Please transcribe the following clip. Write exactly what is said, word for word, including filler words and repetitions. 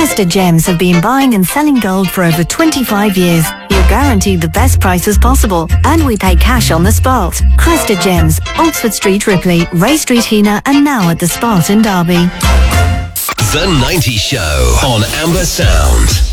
Cresta Gems have been buying and selling gold for over twenty-five years. You're guaranteed the best prices possible, and we pay cash on the spot. Cresta Gems, Oxford Street, Ripley, Ray Street, Hena, and now at the Spot in Derby. The ninety Show on Amber Sound.